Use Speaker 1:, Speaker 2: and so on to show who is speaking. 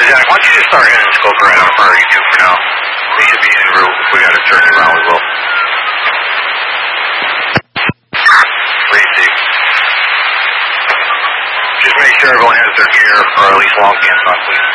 Speaker 1: Zach, why don't you just start heading scope right out for you two for now? We should be en route. If we got to turn you around, we will. Please see. Just make sure everyone has their gear, or at least long pants on, please.